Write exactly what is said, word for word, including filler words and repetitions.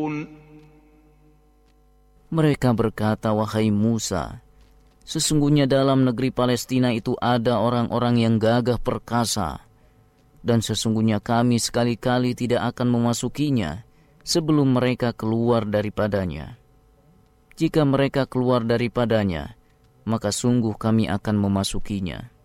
Mereka berkata, "Wahai Musa, sesungguhnya dalam negeri Palestina itu ada orang-orang yang gagah perkasa, dan sesungguhnya kami sekali-kali tidak akan memasukinya sebelum mereka keluar daripadanya. Jika mereka keluar daripadanya, maka sungguh kami akan memasukinya."